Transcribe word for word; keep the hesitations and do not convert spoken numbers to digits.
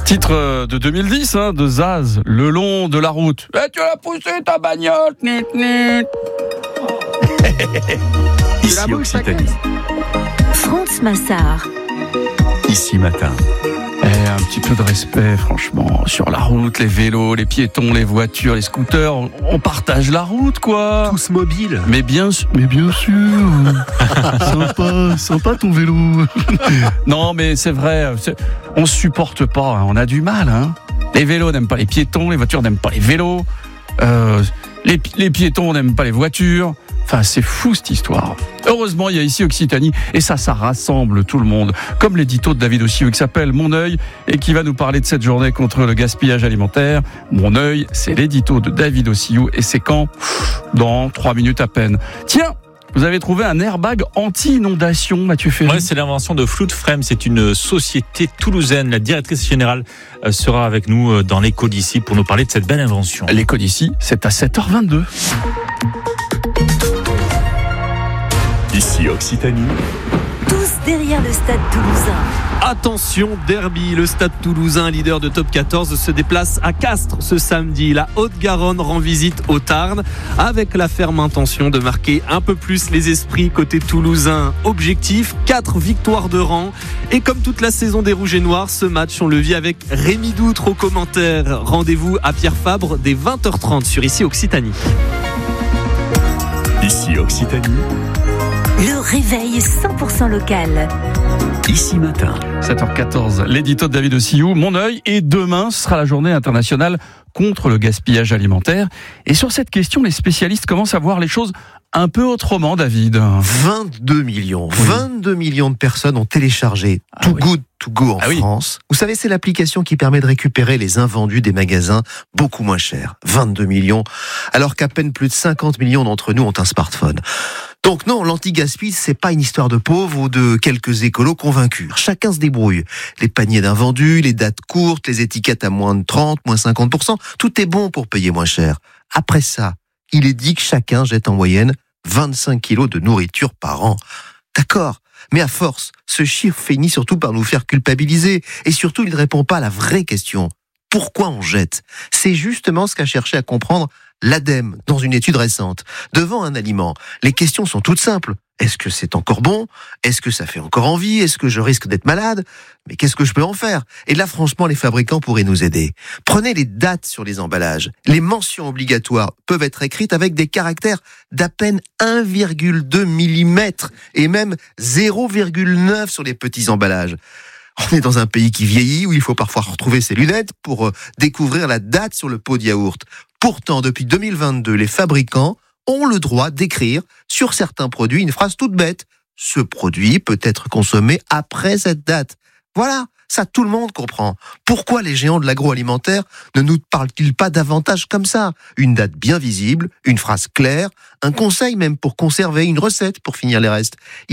Titre de deux mille dix, hein, de Zaz, Le long de la route. Eh, tu l'as poussé ta bagnole, nit, nit. Ici Occitanie. France Massard. Ici Matin. Eh, un petit peu de respect, franchement. Sur la route, les vélos, les piétons, les voitures, les scooters, on, on partage la route, quoi. Tous mobiles. Mais bien, mais bien sûr. sympa, sympa ton vélo. Non, mais c'est vrai, c'est, on se supporte pas, hein, on a du mal. Hein. Les vélos n'aiment pas les piétons, les voitures n'aiment pas les vélos, euh, les, les piétons n'aiment pas les voitures. Enfin, c'est fou cette histoire. Heureusement, il y a ici Occitanie et ça, ça rassemble tout le monde. Comme l'édito de David Ossiou qui s'appelle Mon œil et qui va nous parler de cette journée contre le gaspillage alimentaire. Mon œil, c'est l'édito de David Ossiou et c'est quand ? Dans trois minutes à peine. Tiens, vous avez trouvé un airbag anti-inondation, Mathieu Ferry. Ouais, c'est l'invention de Flood Frame. C'est une société toulousaine. La directrice générale sera avec nous dans l'écho d'ici pour nous parler de cette belle invention. L'écho d'ici, c'est à sept heures vingt-deux. Ici Occitanie. Tous derrière le stade toulousain. Attention, derby, le Stade Toulousain, leader de Top quatorze, se déplace à Castres ce samedi. La Haute-Garonne rend visite au Tarn avec la ferme intention de marquer un peu plus les esprits côté toulousain. Objectif, quatre victoires de rang. Et comme toute la saison des Rouges et Noirs, ce match, on le vit avec Rémi Doutre aux commentaires. Rendez-vous à Pierre Fabre dès vingt heures trente sur Ici Occitanie. Ici Occitanie. Le réveil cent pour cent local. Ici Matin. sept heures quatorze, l'édito de David Ossiou, Mon œil, et demain ce sera la journée internationale contre le gaspillage alimentaire. Et sur cette question, les spécialistes commencent à voir les choses un peu autrement, David. vingt-deux millions. Oui. vingt-deux millions de personnes ont téléchargé ah Too oui. Good To Go en ah France. Oui. Vous savez, c'est l'application qui permet de récupérer les invendus des magasins beaucoup moins chers. vingt-deux millions, alors qu'à peine plus de cinquante millions d'entre nous ont un smartphone. Donc non, l'anti-gaspi, c'est pas une histoire de pauvres ou de quelques écolos convaincus. Chacun se débrouille. Les paniers d'invendus, les dates courtes, les étiquettes à moins de trente, moins cinquante pour cent, tout est bon pour payer moins cher. Après ça, il est dit que chacun jette en moyenne vingt-cinq kilos de nourriture par an. D'accord, mais à force, ce chiffre finit surtout par nous faire culpabiliser. Et surtout, il ne répond pas à la vraie question. Pourquoi on jette ? C'est justement ce qu'a cherché à comprendre l'ADEME dans une étude récente. Devant un aliment, les questions sont toutes simples. Est-ce que c'est encore bon ? Est-ce que ça fait encore envie ? Est-ce que je risque d'être malade ? Mais qu'est-ce que je peux en faire ? Et là, franchement, les fabricants pourraient nous aider. Prenez les dates sur les emballages. Les mentions obligatoires peuvent être écrites avec des caractères d'à peine un virgule deux millimètres et même zéro virgule neuf sur les petits emballages. On est dans un pays qui vieillit, où il faut parfois retrouver ses lunettes pour découvrir la date sur le pot de yaourt. Pourtant, depuis deux mille vingt-deux, les fabricants ont le droit d'écrire sur certains produits une phrase toute bête. Ce produit peut être consommé après cette date. Voilà, ça tout le monde comprend. Pourquoi les géants de l'agroalimentaire ne nous parlent-ils pas davantage comme ça ? Une date bien visible, une phrase claire, un conseil même pour conserver, une recette pour finir les restes.